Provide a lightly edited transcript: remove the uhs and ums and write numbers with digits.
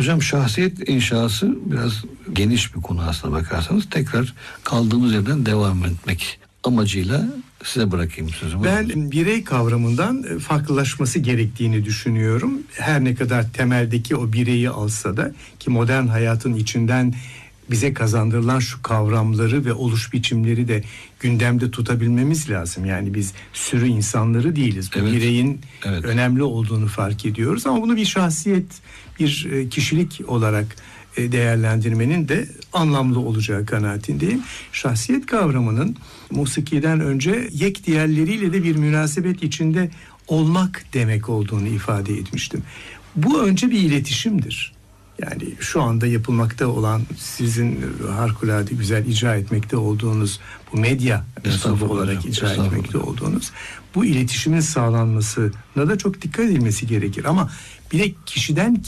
Hocam şahsiyet inşası biraz geniş bir konu aslına bakarsanız. Tekrar kaldığımız yerden devam etmek amacıyla size bırakayım sözümü. Ben birey kavramından farklılaşması gerektiğini düşünüyorum. Her ne kadar temeldeki o bireyi alsa da, ki modern hayatın içinden bize kazandırılan şu kavramları ve oluş biçimleri de gündemde tutabilmemiz lazım. Yani biz sürü insanları değiliz. Bu bireyin önemli olduğunu fark ediyoruz ama bunu bir şahsiyet, bir kişilik olarak değerlendirmenin de anlamlı olacağı kanaatindeyim. Şahsiyet kavramının musikiden önce yek diğerleriyle de bir münasebet içinde olmak demek olduğunu ifade etmiştim. Bu önce bir iletişimdir. Yani şu anda yapılmakta olan, sizin harikulade güzel icra etmekte olduğunuz bu medya mensubu olarak icra etmekte olduğunuz bu iletişimin sağlanmasına da çok dikkat edilmesi gerekir. Ama bir de kişiden